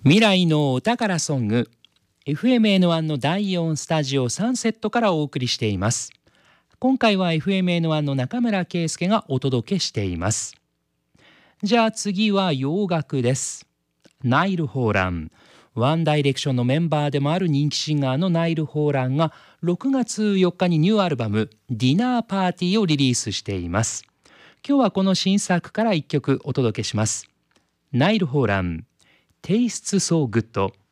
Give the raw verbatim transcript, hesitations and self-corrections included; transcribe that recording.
未来のお宝ソング エフエムエヌワン のだいよんスタジオサンセットからお送りしています。今回は エフエムエヌワン の中村圭介がお届けしています。じゃあ次は洋楽です。ナイル・ホーラン、ワンダイレクションのメンバーでもある人気シンガーのナイル・ホーランがろくがつよっかにニューアルバムディナーパーティーをリリースしています。今日はこの新作からいっきょくお届けします。ナイル・ホーラン、Tastes So Good